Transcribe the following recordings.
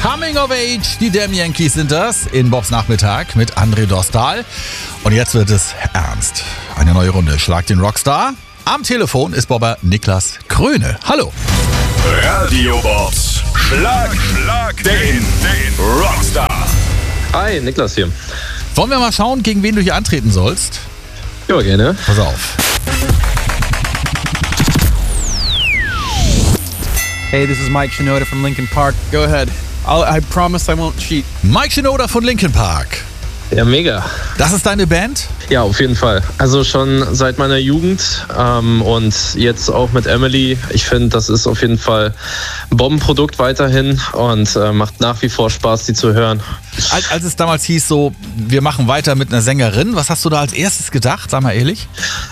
Coming of Age, die Damn Yankees sind das, in Bobs Nachmittag mit André Dostal. Und jetzt wird es ernst. Eine neue Runde, Schlag den Rockstar. Am Telefon ist Bobber Niklas Kröne. Hallo. Radio Bobs, Schlag den Rockstar. Hi, Niklas hier. Wollen wir mal schauen, gegen wen du hier antreten sollst? Ja, gerne. Pass auf. Hey, this is Mike Shinoda from Linkin Park. Go ahead. I promise I won't cheat. Mike Shinoda von Linkin Park. Ja, mega. Das ist deine Band? Ja, auf jeden Fall. Also schon seit meiner Jugend und jetzt auch mit Emily. Ich finde, das ist auf jeden Fall ein Bombenprodukt weiterhin und macht nach wie vor Spaß, die zu hören. Als es damals hieß so, wir machen weiter mit einer Sängerin, was hast du da als erstes gedacht, sag mal ehrlich?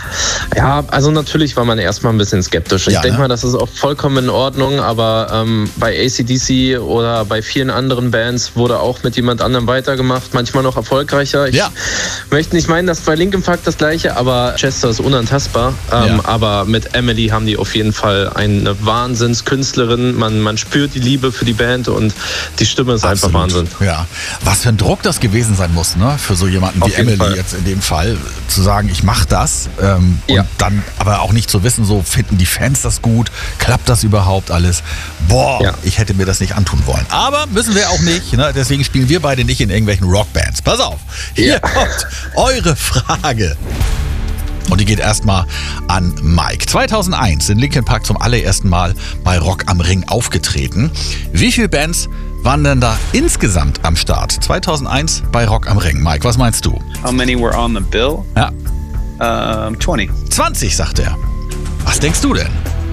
Ja, also natürlich war man erstmal ein bisschen skeptisch. Ich denke ne? mal, das ist auch vollkommen in Ordnung, aber bei AC/DC oder bei vielen anderen Bands wurde auch mit jemand anderem weitergemacht, manchmal noch erfolgreicher. Ich möchte nicht meinen, dass bei Linkin Park das Gleiche, aber Chester ist unantastbar. Aber mit Emily haben die auf jeden Fall eine Wahnsinnskünstlerin. Man spürt die Liebe für die Band und die Stimme ist einfach Wahnsinn. Ja, was für ein Druck das gewesen sein muss, ne? Für so jemanden wie Emily jetzt in dem Fall, zu sagen, ich mach das und dann aber auch nicht zu wissen, so finden die Fans das gut, klappt das überhaupt alles? Boah, ich hätte mir das nicht antun wollen. Aber müssen wir auch nicht, ne? Deswegen spielen wir beide nicht in irgendwelchen Rockbands. Pass auf, hier kommt eure Frage. Und die geht erstmal an Mike. 2001 sind Linkin Park zum allerersten Mal bei Rock am Ring aufgetreten. Wie viele Bands waren denn da insgesamt am Start? 2001 bei Rock am Ring. Mike, was meinst du? How many were on the bill? Ja. 20. 20, sagt er. Was denkst du denn?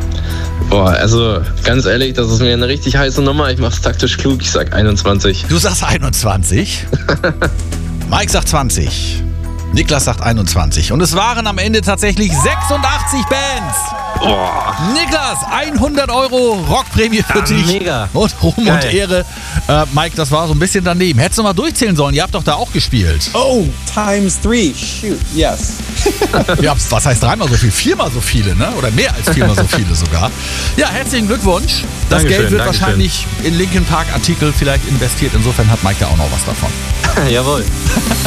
Boah, also ganz ehrlich, das ist mir eine richtig heiße Nummer. Ich mach's taktisch klug, ich sag 21. Du sagst 21. Mike sagt 20. Niklas sagt 21. Und es waren am Ende tatsächlich 86 Bands. Boah. Niklas, 100 € Rockprämie für dich. Mega. Und Ruhm und Ehre. Mike, das war so ein bisschen daneben. Hättest du mal durchzählen sollen. Ihr habt doch da auch gespielt. Oh, times 3. Shoot, yes. Ja, was heißt dreimal so viel? Viermal so viele, ne? Oder mehr als viermal so viele sogar. Ja, herzlichen Glückwunsch. Das Geld wird wahrscheinlich in Linkin Park Artikel vielleicht investiert. Insofern hat Mike da auch noch was davon. Jawohl.